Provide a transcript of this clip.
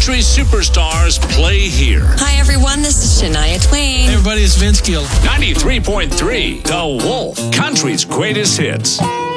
country superstars play here. Hi, everyone. This is Shania Twain. Hey, everybody, it's Vince Gill. 93.3 The Wolf, country's greatest hits.